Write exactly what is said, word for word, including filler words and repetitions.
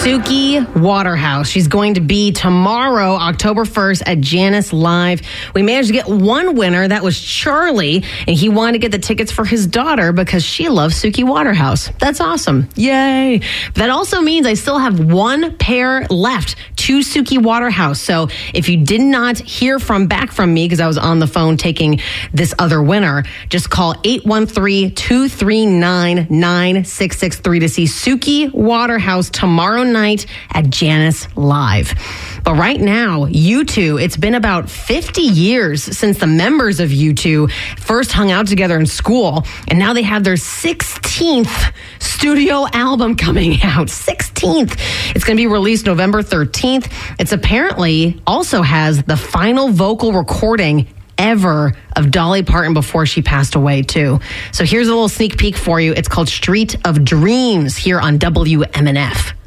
Suki Waterhouse. She's going to be tomorrow, October first, at Jannus Live. We managed to get one winner. That was Charlie, and he wanted to get the tickets for his daughter because she loves Suki Waterhouse. That's awesome. Yay. But that also means I still have one pair left to Suki Waterhouse. So if you did not hear from back from me because I was on the phone taking this other winner, just call eight one three, two three nine, nine six six three to see Suki Waterhouse tomorrow night at Jannus Live. But right now, U two, it's been about fifty years since the members of U two first hung out together in school, and now they have their sixteenth studio album coming out. sixteenth. It's going to be released November thirteenth. It's apparently also has the final vocal recording ever of Dolly Parton before she passed away, too. So here's a little sneak peek for you. It's called Street of Dreams here on W M N F.